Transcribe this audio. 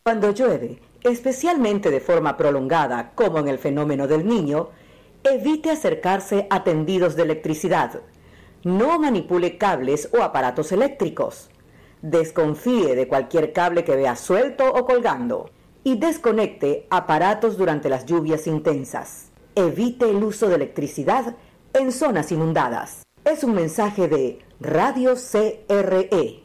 Cuando llueve, especialmente de forma prolongada, como en el fenómeno del Niño, evite acercarse a tendidos de electricidad. No manipule cables o aparatos eléctricos. Desconfíe de cualquier cable que vea suelto o colgando. Y desconecte aparatos durante las lluvias intensas. Evite el uso de electricidad en zonas inundadas. Es un mensaje de Radio CRE.